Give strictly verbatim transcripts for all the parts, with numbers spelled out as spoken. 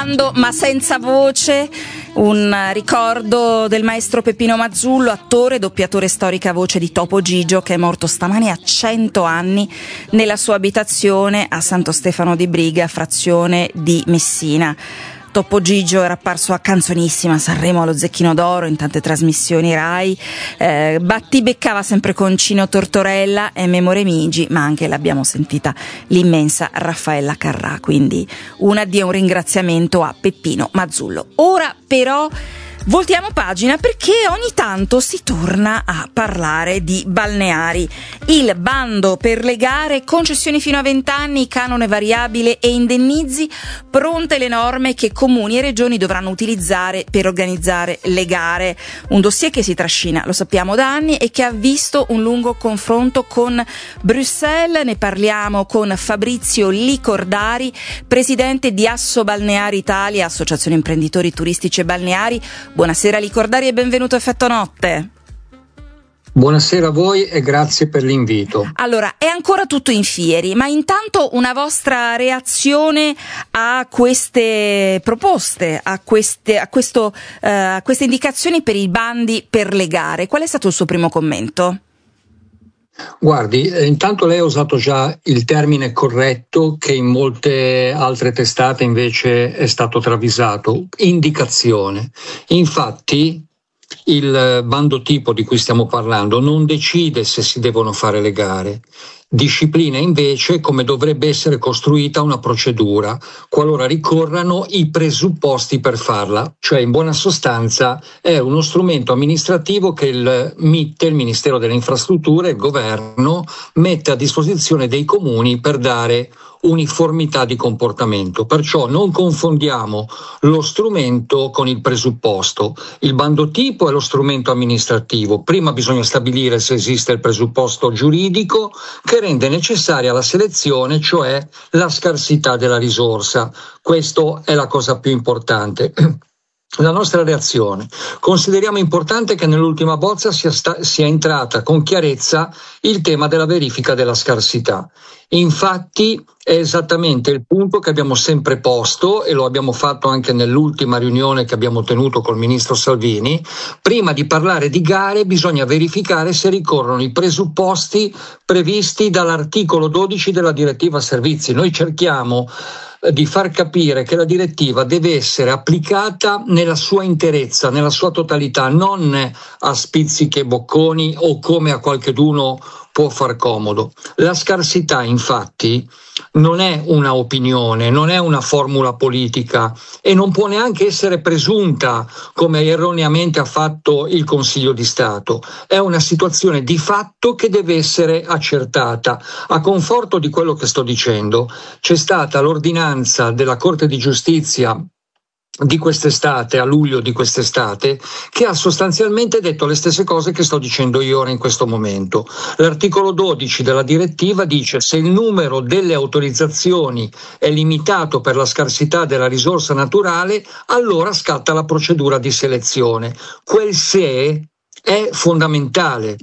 parlando ma senza voce, un ricordo del maestro Peppino Mazzullo, attore, doppiatore, storica voce di Topo Gigio, che è morto stamani a cento anni nella sua abitazione a Santo Stefano di Briga, frazione di Messina. Topo Gigio era apparso a Canzonissima, a Sanremo, allo Zecchino d'Oro, in tante trasmissioni Rai, eh, battibeccava sempre con Cino Tortorella e Memo Remigi, ma anche l'abbiamo sentita l'immensa Raffaella Carrà, quindi un addio e un ringraziamento a Peppino Mazzullo. Ora però voltiamo pagina, perché ogni tanto si torna a parlare di balneari. Il bando per le gare, concessioni fino a venti anni, canone variabile e indennizi, pronte le norme che comuni e regioni dovranno utilizzare per organizzare le gare. Un dossier che si trascina, lo sappiamo, da anni e che ha visto un lungo confronto con Bruxelles. Ne parliamo con Fabrizio Licordari, presidente di Asso Balneari Italia, associazione imprenditori turistici e balneari. Buonasera Licordari e benvenuto a Effetto Notte. Buonasera a voi e grazie per l'invito. Allora, è ancora tutto in fieri, ma intanto una vostra reazione a queste proposte, a queste, a questo, uh, a queste indicazioni per i bandi per le gare. Qual è stato il suo primo commento? Guardi, intanto lei ha usato già il termine corretto che in molte altre testate invece è stato travisato: indicazione. Infatti il bando tipo di cui stiamo parlando non decide se si devono fare le gare, disciplina invece come dovrebbe essere costruita una procedura qualora ricorrano i presupposti per farla, cioè in buona sostanza è uno strumento amministrativo che il M I T, il Ministero delle Infrastrutture, il governo mette a disposizione dei comuni per dare uniformità di comportamento. Perciò non confondiamo lo strumento con il presupposto. Il bando tipo è lo strumento amministrativo. Prima bisogna stabilire se esiste il presupposto giuridico che rende necessaria la selezione, cioè la scarsità della risorsa. Questa è la cosa più importante. La nostra reazione: consideriamo importante che nell'ultima bozza sia, sta- sia entrata con chiarezza il tema della verifica della scarsità. Infatti è esattamente il punto che abbiamo sempre posto e lo abbiamo fatto anche nell'ultima riunione che abbiamo tenuto col ministro Salvini. Prima di parlare di gare bisogna verificare se ricorrono i presupposti previsti dall'articolo dodici della direttiva servizi. Noi cerchiamo di far capire che la direttiva deve essere applicata nella sua interezza, nella sua totalità, non a spizzichi e bocconi o come a qualcheduno può far comodo. La scarsità, infatti, non è una opinione, non è una formula politica e non può neanche essere presunta, come erroneamente ha fatto il Consiglio di Stato. È una situazione di fatto che deve essere accertata. A conforto di quello che sto dicendo, c'è stata l'ordinanza della Corte di Giustizia di quest'estate, a luglio di quest'estate, che ha sostanzialmente detto le stesse cose che sto dicendo io ora in questo momento. L'articolo dodici della direttiva dice: se il numero delle autorizzazioni è limitato per la scarsità della risorsa naturale, allora scatta la procedura di selezione. Quel se è fondamentale.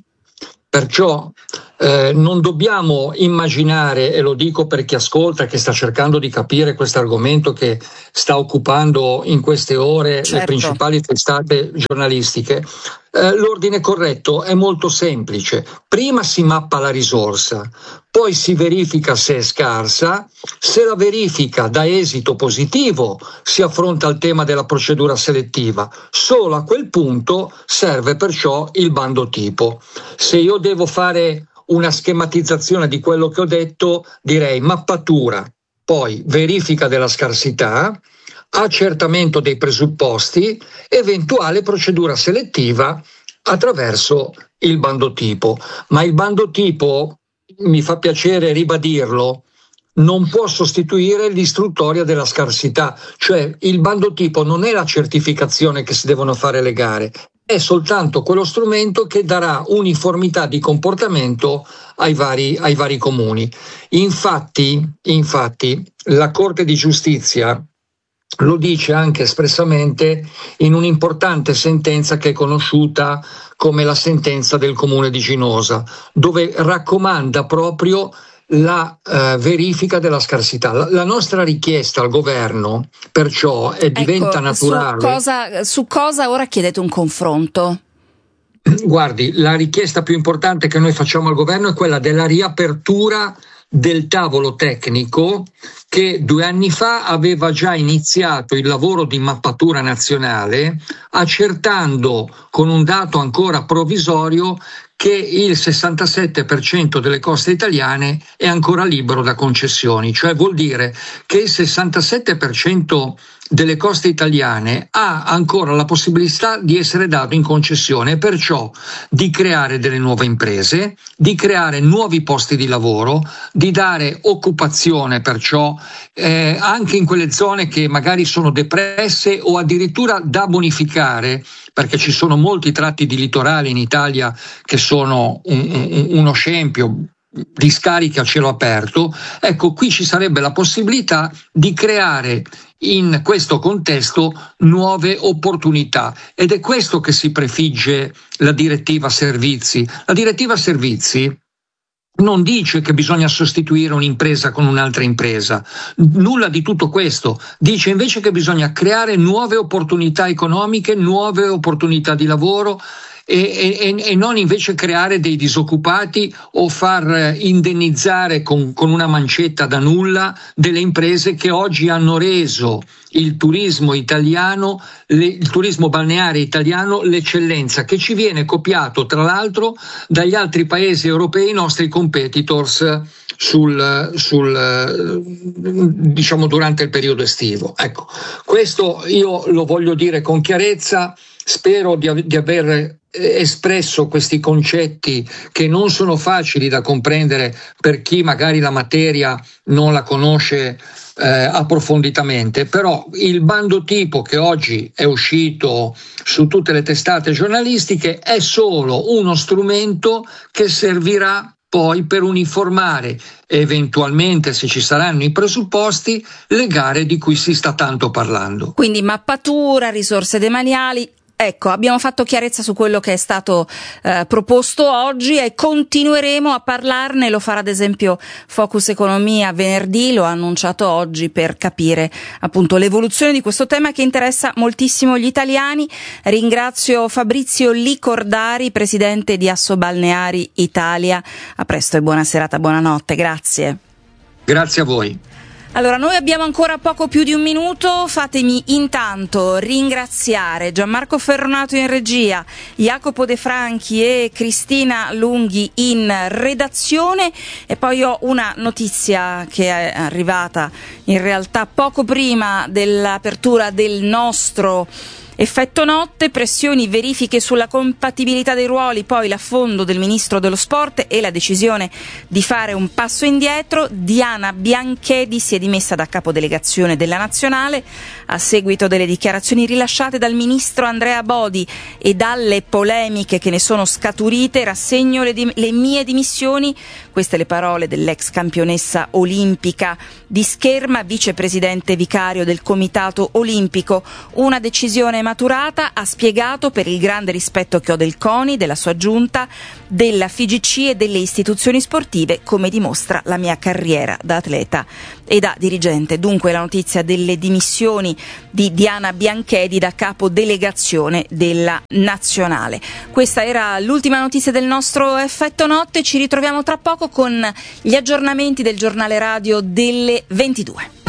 Perciò eh, non dobbiamo immaginare, e lo dico per chi ascolta, che sta cercando di capire questo argomento che sta occupando in queste ore certo. le principali testate giornalistiche, eh, l'ordine corretto è molto semplice. Prima si mappa la risorsa, poi si verifica se è scarsa. Se la verifica dà esito positivo, si affronta il tema della procedura selettiva. Solo a quel punto serve perciò il bando tipo. Se io devo fare una schematizzazione di quello che ho detto, direi mappatura, poi verifica della scarsità, accertamento dei presupposti, eventuale procedura selettiva attraverso il bando tipo. Ma il bando tipo, mi fa piacere ribadirlo, non può sostituire l'istruttoria della scarsità, cioè il bando tipo non è la certificazione che si devono fare le gare, è soltanto quello strumento che darà uniformità di comportamento ai vari, ai vari comuni. Infatti, infatti, la Corte di Giustizia lo dice anche espressamente in un'importante sentenza che è conosciuta come la sentenza del Comune di Ginosa, dove raccomanda proprio la uh, verifica della scarsità. La, la nostra richiesta al governo perciò è, diventa ecco, naturale. Su cosa, su cosa ora chiedete un confronto? Guardi, la richiesta più importante che noi facciamo al governo è quella della riapertura del tavolo tecnico che due anni fa aveva già iniziato il lavoro di mappatura nazionale, accertando con un dato ancora provvisorio che il sessantasette per cento delle coste italiane è ancora libero da concessioni, cioè vuol dire che il sessantasette per cento delle coste italiane ha ancora la possibilità di essere dato in concessione e perciò di creare delle nuove imprese, di creare nuovi posti di lavoro, di dare occupazione perciò eh, anche in quelle zone che magari sono depresse o addirittura da bonificare, perché ci sono molti tratti di litorale in Italia che sono un, un, uno scempio, discariche a cielo aperto. Ecco, qui ci sarebbe la possibilità di creare in questo contesto nuove opportunità ed è questo che si prefigge la direttiva servizi. La direttiva servizi non dice che bisogna sostituire un'impresa con un'altra impresa, nulla di tutto questo, dice invece che bisogna creare nuove opportunità economiche, nuove opportunità di lavoro e, e, e non invece creare dei disoccupati o far indennizzare con, con una mancetta da nulla delle imprese che oggi hanno reso il turismo italiano, le, il turismo balneare italiano, l'eccellenza che ci viene copiato tra l'altro dagli altri paesi europei, i nostri competitors sul, sul diciamo durante il periodo estivo. Ecco, questo io lo voglio dire con chiarezza, spero di, di aver espresso questi concetti che non sono facili da comprendere per chi magari la materia non la conosce eh, approfonditamente, però il bando tipo che oggi è uscito su tutte le testate giornalistiche è solo uno strumento che servirà poi per uniformare eventualmente, se ci saranno i presupposti, le gare di cui si sta tanto parlando. Quindi mappatura, risorse demaniali. Ecco, abbiamo fatto chiarezza su quello che è stato eh, proposto oggi e continueremo a parlarne, lo farà ad esempio Focus Economia venerdì, lo ha annunciato oggi, per capire appunto l'evoluzione di questo tema che interessa moltissimo gli italiani. Ringrazio Fabrizio Licordari, presidente di Assobalneari Italia. A presto e buona serata, buonanotte, grazie. Grazie a voi. Allora, noi abbiamo ancora poco più di un minuto, fatemi intanto ringraziare Gianmarco Ferronato in regia, Jacopo De Franchi e Cristina Lunghi in redazione, e poi ho una notizia che è arrivata in realtà poco prima dell'apertura del nostro Effetto notte, pressioni, verifiche sulla compatibilità dei ruoli, poi l'affondo del ministro dello sport e la decisione di fare un passo indietro. Diana Bianchedi si è dimessa da capodelegazione della nazionale a seguito delle dichiarazioni rilasciate dal ministro Andrea Bodi e dalle polemiche che ne sono scaturite. Rassegno le, dim- le mie dimissioni, queste le parole dell'ex campionessa olimpica di scherma, vicepresidente vicario del Comitato Olimpico. Una decisione maturata, ha spiegato, per il grande rispetto che ho del CONI, della sua giunta, della F I G C e delle istituzioni sportive, come dimostra la mia carriera da atleta e da dirigente. Dunque la notizia delle dimissioni di Diana Bianchedi da capo delegazione della nazionale. Questa era l'ultima notizia del nostro Effetto Notte, ci ritroviamo tra poco con gli aggiornamenti del giornale radio delle ventidue.